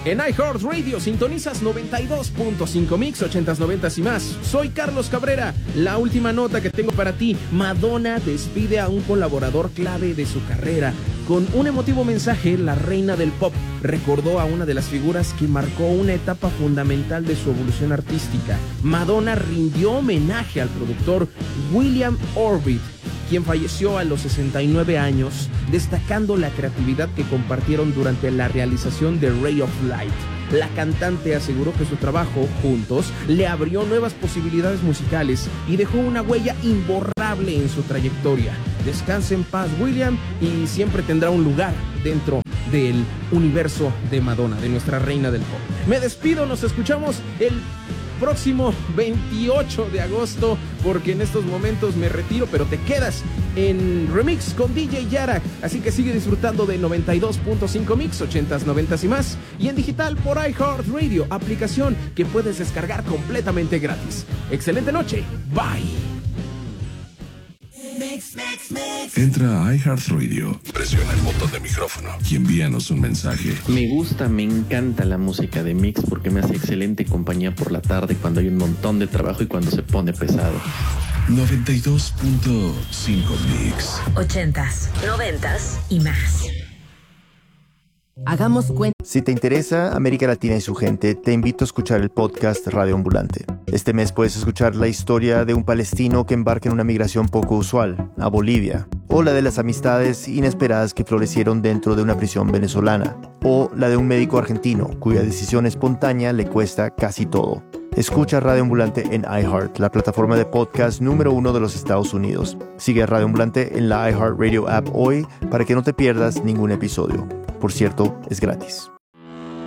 En iHeartRadio sintonizas 92.5 Mix, 80s, 90s y más. Soy Carlos Cabrera. La última nota que tengo para ti: Madonna despide a un colaborador clave de su carrera. Con un emotivo mensaje, la reina del pop recordó a una de las figuras que marcó una etapa fundamental de su evolución artística. Madonna rindió homenaje al productor William Orbit, quien falleció a los 69 años, destacando la creatividad que compartieron durante la realización de Ray of Light. La cantante aseguró que su trabajo juntos le abrió nuevas posibilidades musicales y dejó una huella imborrable en su trayectoria. Descanse en paz, William, y siempre tendrá un lugar dentro del universo de Madonna, de nuestra reina del pop. Me despido, nos escuchamos el próximo 28 de agosto, porque en estos momentos me retiro, pero te quedas en Remix con DJ Yarak, así que sigue disfrutando de 92.5 Mix, 80s, 90s y más, y en digital por iHeartRadio, aplicación que puedes descargar completamente gratis. Excelente noche, bye. Entra a iHeartRadio, presiona el botón de micrófono y envíanos un mensaje. Me encanta la música de Mix porque me hace excelente compañía por la tarde cuando hay un montón de trabajo y cuando se pone pesado. 92.5 Mix. 80s, 90s y más. Hagamos cuenta. Si te interesa América Latina y su gente, te invito a escuchar el podcast Radio Ambulante. Este mes puedes escuchar la historia de un palestino que embarca en una migración poco usual, a Bolivia, o la de las amistades inesperadas que florecieron dentro de una prisión venezolana, o la de un médico argentino cuya decisión espontánea le cuesta casi todo. Escucha Radio Ambulante en iHeart, la plataforma de podcast número 1 de los Estados Unidos. Sigue a Radio Ambulante en la iHeartRadio app hoy para que no te pierdas ningún episodio. Por cierto, es gratis.